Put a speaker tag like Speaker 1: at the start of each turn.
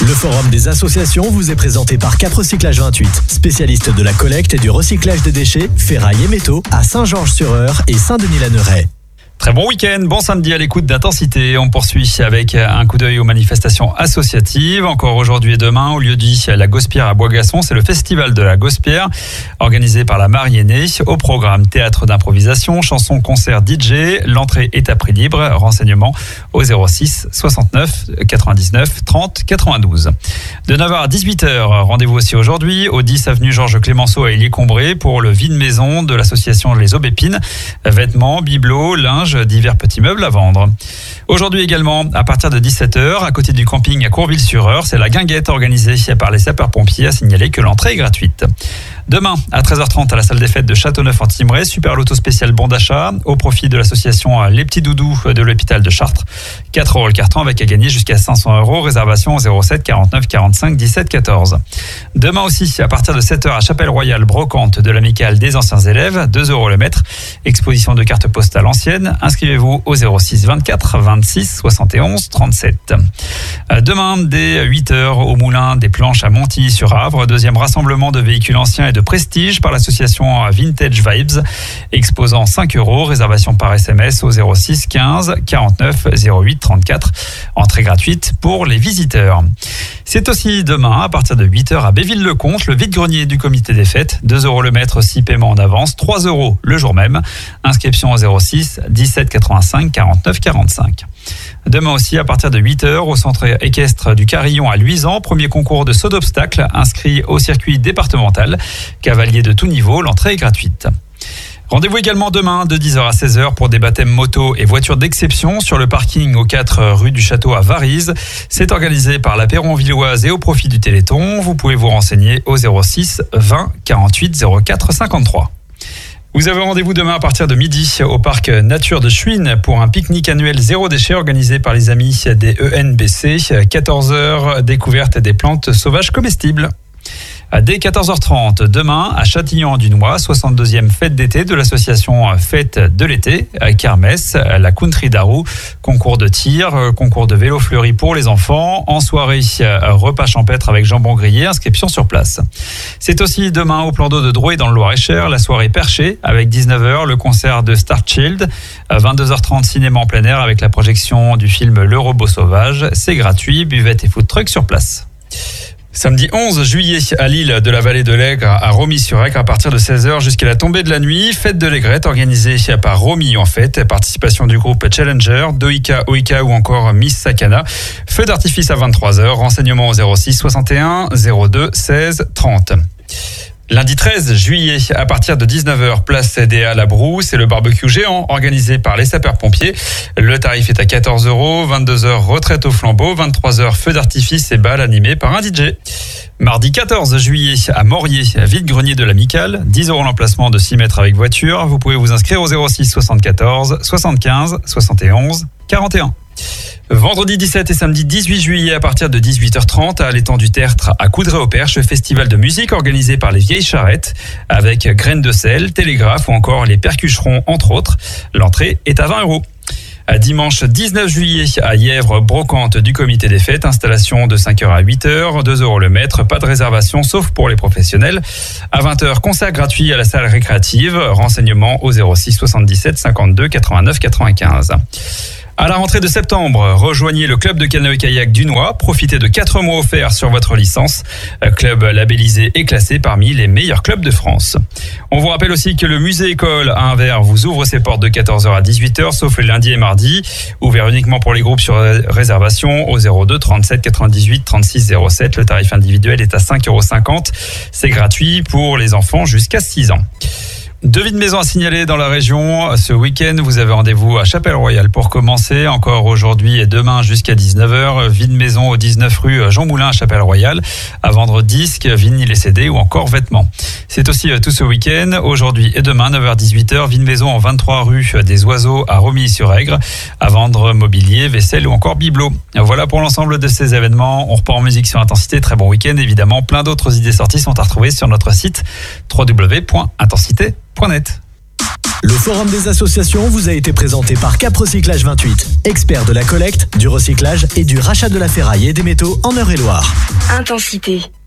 Speaker 1: Le forum des associations vous est présenté par Cap Recyclage 28, spécialiste de la collecte et du recyclage des déchets, ferraille et métaux à Saint-Georges-sur-Eure et Saint-Denis-la-Neuraie.
Speaker 2: Très bon week-end, bon samedi à l'écoute d'Intensité. On poursuit avec un coup d'œil aux manifestations associatives. Encore aujourd'hui et demain, au lieu dit la Gospière à Boisgasson, c'est le festival de la Gospière, organisé par la Mariennée. Au programme théâtre d'improvisation, chansons, concerts, DJ. L'entrée est à prix libre. Renseignements au 06 69 99 30 92. De 9h à 18h, rendez-vous aussi aujourd'hui au 10 avenue Georges Clémenceau à Élié-Combré pour le vide-maison de l'association Les Aubépines. Vêtements, bibelots, linge, divers petits meubles à vendre. Aujourd'hui également, à partir de 17h, à côté du camping à Courville-sur-Eure, c'est la guinguette organisée par les sapeurs-pompiers à signaler que l'entrée est gratuite. Demain, à 13h30, à la salle des fêtes de Châteauneuf-en-Thymerais, super loto spécial bon d'achat au profit de l'association Les Petits Doudous de l'hôpital de Chartres. 4 € le carton avec à gagner jusqu'à 500 €. Réservation au 07 49 45 17 14. Demain aussi, à partir de 7h à Chapelle-Royale, brocante de l'amicale des anciens élèves, 2 € le mètre. Exposition de cartes postales anciennes. Inscrivez-vous au 06 24 26 71 37. Demain, dès 8h au Moulin des Planches à Montilly-sur-Avre, deuxième rassemblement de véhicules anciens et de prestige par l'association Vintage Vibes, exposant 5 €, réservation par SMS au 06 15 49 08 34, entrée gratuite pour les visiteurs. C'est aussi demain, à partir de 8h à Béville-le-Comte, le vide-grenier du comité des fêtes, 2 € le mètre, 6 paiements en avance, 3 € le jour même, inscription au 06 17 85 49 45. Demain aussi, à partir de 8h, au centre équestre du Carillon à Luisan, premier concours de saut d'obstacles, inscrit au circuit départemental. Cavalier de tout niveau, l'entrée est gratuite. Rendez-vous également demain de 10h à 16h pour des baptêmes moto et voitures d'exception sur le parking aux 4 rue du Château à Varize. C'est organisé par la Perron-Villoise et au profit du Téléthon. Vous pouvez vous renseigner au 06 20 48 04 53. Vous avez rendez-vous demain à partir de midi au parc Nature de Chuines pour un pique-nique annuel zéro déchet organisé par les amis des ENBC. 14h, découverte des plantes sauvages comestibles. Dès 14h30, demain, à Châtillon-du-Nois, 62e fête d'été de l'association Fête de l'été, Kermesse, la Country Darou, concours de tir, concours de vélo fleuri pour les enfants, en soirée, repas champêtre avec jambon grillé, inscription sur place. C'est aussi demain au plan d'eau de Drouet dans le Loir-et-Cher, la soirée perchée avec 19h, le concert de Starchild, 22h30, cinéma en plein air avec la projection du film Le Robot Sauvage, c'est gratuit, buvette et food truck sur place. Samedi 11 juillet à l'île de la Vallée de l'Aigre à Romilly-sur-Aigre à partir de 16h jusqu'à la tombée de la nuit. Fête de l'aigrette organisée par Romy en fait. Participation du groupe Challenger, Doika, Oika ou encore Miss Sakana. Feu d'artifice à 23h. Renseignements au 06 61 02 16 30. Lundi 13 juillet, à partir de 19h, place des Halles à Brou, c'est le barbecue géant organisé par les sapeurs-pompiers. Le tarif est à 14 €, 22h retraite au flambeau, 23h feu d'artifice et bal animé par un DJ. Mardi 14 juillet, à Morier, vide-grenier de l'amicale, 10 € l'emplacement de 6 mètres avec voiture. Vous pouvez vous inscrire au 06 74 75 71 41. Vendredi 17 et samedi 18 juillet à partir de 18h30 à l'étang du Tertre à Coudray-au-Perche, festival de musique organisé par les Vieilles Charrettes avec graines de sel, télégraphe ou encore les percucherons entre autres. L'entrée est à 20 €. Dimanche 19 juillet à Yèvre, brocante du comité des fêtes, installation de 5h à 8h, 2 € le mètre, pas de réservation sauf pour les professionnels. À 20h, concert gratuit à la salle récréative, renseignements au 06 77 52 89 95. À la rentrée de septembre, rejoignez le club de canoë-kayak du Noix. Profitez de 4 mois offerts sur votre licence. Club labellisé et classé parmi les meilleurs clubs de France. On vous rappelle aussi que le musée école à Anvers vous ouvre ses portes de 14h à 18h, sauf les lundis et mardis. Ouvert uniquement pour les groupes sur réservation au 02 37 98 36 07. Le tarif individuel est à 5,50 €. C'est gratuit pour les enfants jusqu'à 6 ans. 2 vides maisons à signaler dans la région. Ce week-end, vous avez rendez-vous à Chapelle-Royale pour commencer. Encore aujourd'hui et demain jusqu'à 19h. Vide maison au 19 rue Jean Moulin à Chapelle-Royale. À vendre disques, vinyles et CD ou encore vêtements. C'est aussi tout ce week-end. Aujourd'hui et demain, 9h-18h. Vide maison en 23 rue des Oiseaux à Romilly-sur-Aigre. À vendre mobilier, vaisselle ou encore bibelots. Voilà pour l'ensemble de ces événements. On repart en musique sur Intensité. Très bon week-end. Évidemment, plein d'autres idées sorties sont à retrouver sur notre site www.intensité.net.
Speaker 1: Le forum des associations vous a été présenté par Cap Recyclage 28, expert de la collecte, du recyclage et du rachat de la ferraille et des métaux en Eure-et-Loire.
Speaker 3: Intensité.